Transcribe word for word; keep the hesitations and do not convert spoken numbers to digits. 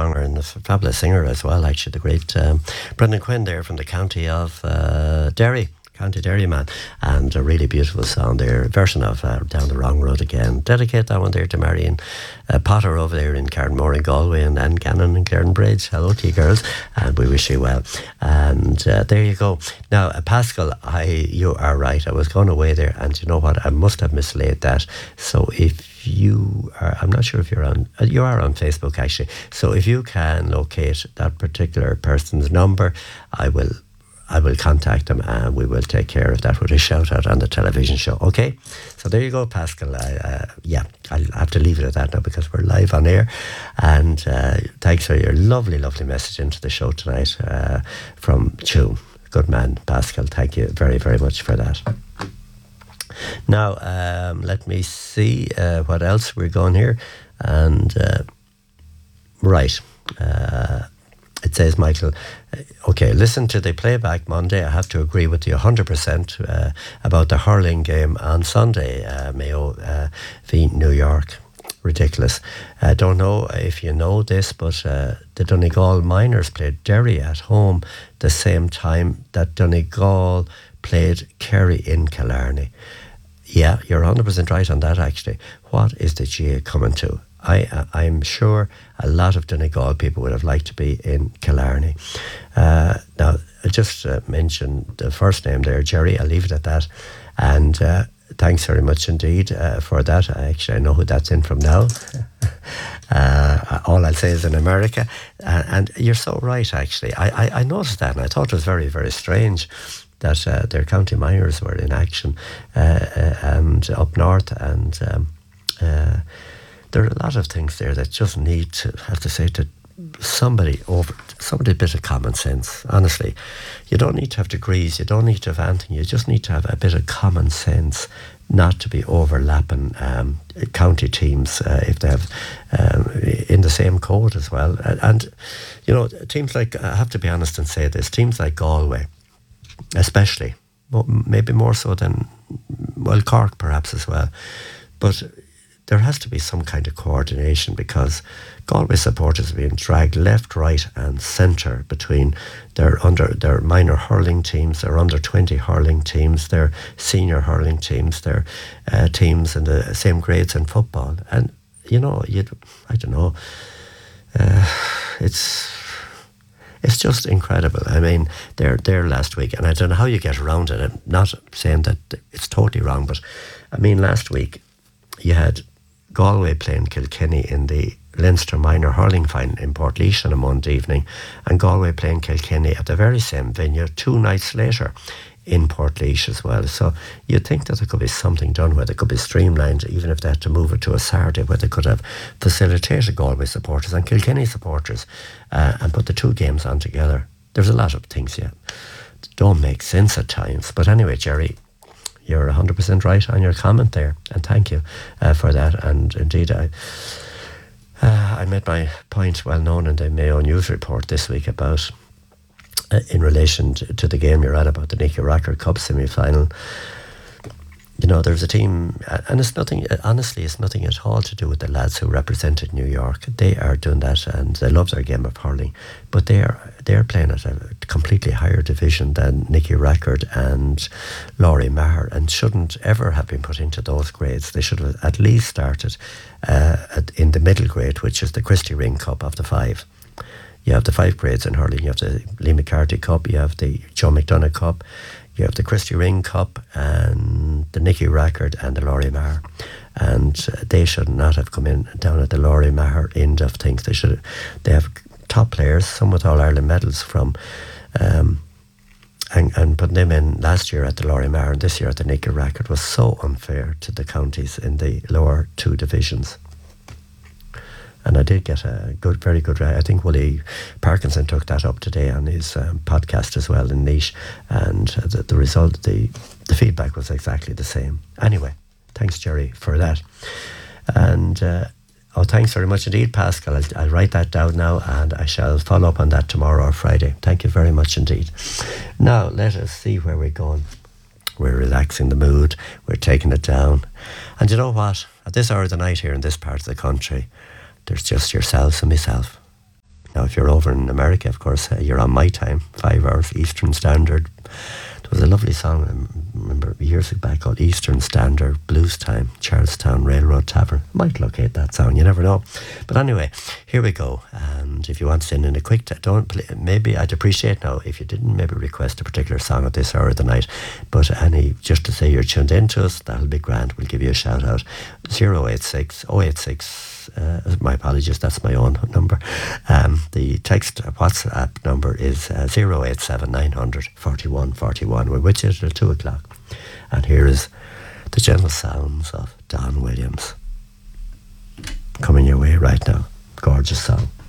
songer and a fabulous singer as well, actually, the great um, Brendan Quinn there from the county of uh, Derry. County Derry man, and a really beautiful song there, version of uh, Down the Wrong Road Again. Dedicate that one there to Marion uh, Potter over there in Carnmore in Galway, and Anne Gannon and Claren Bridge. Hello to you girls, and we wish you well. And uh, there you go. Now, uh, Pascal, I you are right. I was going away there, and you know what? I must have mislaid that. So if you are, I'm not sure if you're on, uh, you are on Facebook actually. So if you can locate that particular person's number, I will I will contact them and we will take care of that with a shout out on the television show. Okay, so there you go, Pascal. I, uh, yeah, I'll have to leave it at that now because we're live on air. And uh, thanks for your lovely, lovely message into the show tonight uh, from Chew. Good man, Pascal. Thank you very, very much for that. Now, um, let me see uh, what else we're going here. And uh, right. Uh, It says, Michael, okay, listen to the playback Monday. I have to agree with you one hundred percent uh, about the hurling game on Sunday, uh, Mayo uh, v New York. Ridiculous. I uh, don't know if you know this, but uh, the Donegal Miners played Derry at home the same time that Donegal played Kerry in Killarney. Yeah, you're one hundred percent right on that, actually. What is the G A coming to? I, I'm sure a lot of Donegal people would have liked to be in Killarney. Uh, now, I just uh, mentioned the first name there, Jerry. I'll leave it at that. And uh, thanks very much indeed uh, for that. I actually I know who that's in from now. uh, all I'll say is in America. Uh, and you're so right, actually. I, I, I noticed that, and I thought it was very, very strange that uh, their county miners were in action uh, uh, and up north. And um, uh, there are a lot of things there that just need to, have to say to somebody over, somebody a bit of common sense, honestly. You don't need to have degrees, you don't need to have anything, you just need to have a bit of common sense not to be overlapping um, county teams uh, if they have um, in the same code as well. And, and, you know, teams like, I have to be honest and say this, teams like Galway, especially, maybe more so than, well, Cork perhaps as well, but there has to be some kind of coordination because Galway supporters have been dragged left, right and centre between their under their minor hurling teams, their under twenty hurling teams, their senior hurling teams, their uh, teams in the same grades in football. And, you know, you I don't know, uh, it's it's just incredible. I mean, they're there last week, and I don't know how you get around it. I'm not saying that it's totally wrong, but I mean, last week you had Galway playing Kilkenny in the Leinster Minor Hurling Final in Portlaoise on a Monday evening, and Galway playing Kilkenny at the very same venue two nights later in Portlaoise as well. So you'd think that there could be something done where they could be streamlined, even if they had to move it to a Saturday, where they could have facilitated Galway supporters and Kilkenny supporters uh, and put the two games on together. There's a lot of things, yeah, that don't make sense at times. But anyway, Jerry, you're one hundred percent right on your comment there, and thank you uh, for that. And indeed, I uh, I made my point well known in the Mayo News report this week about, uh, in relation to, to the game you're at, about the Nicky Rackard Cup semi-final. You know, there's a team, and it's nothing, honestly, it's nothing at all to do with the lads who represented New York. They are doing that, and they love their game of hurling, but they are they're playing at a completely higher division than Nicky Rackard and Laurie Maher, and shouldn't ever have been put into those grades. They should have at least started uh, at, in the middle grade, which is the Christy Ring Cup of the five. You have the five grades in hurling. You have the Lee McCarthy Cup, you have the Joe McDonagh Cup, you have the Christy Ring Cup, and the Nicky Rackard and the Laurie Maher. And they should not have come in down at the Laurie Maher end of things. They should. They have top players, some with All-Ireland medals from, um, and, and putting them in last year at the Laurie Maher and this year at the Nicky Rackard was so unfair to the counties in the lower two divisions. And I did get a good, very good, I think Willie Parkinson took that up today on his um, podcast as well in Niche, and the, the result, the, the feedback was exactly the same. Anyway, thanks, Jerry, for that. And, uh, oh, thanks very much indeed, Pascal. I'll, I'll write that down now, and I shall follow up on that tomorrow or Friday. Thank you very much indeed. Now, let us see where we're going. We're relaxing the mood. We're taking it down. And you know what? At this hour of the night here in this part of the country, there's just yourselves and myself. Now, if you're over in America, of course, uh, you're on my time, five hours Eastern Standard. There was a lovely song, I remember years back, called Eastern Standard Blues Time, Charlestown Railroad Tavern. Might locate that song, you never know. But anyway, here we go. And if you want to send in a quick, t- don't play, maybe I'd appreciate now if you didn't maybe request a particular song at this hour of the night, but any, just to say you're tuned in to us, that'll be grand. We'll give you a shout out. zero eight six oh eight six Uh, my apologies, that's my own number. Um, the text uh, WhatsApp number is uh, zero eight seven nine hundred forty-one forty-one. We're with you till two o'clock. And here is the gentle sounds of Don Williams coming your way right now. Gorgeous song.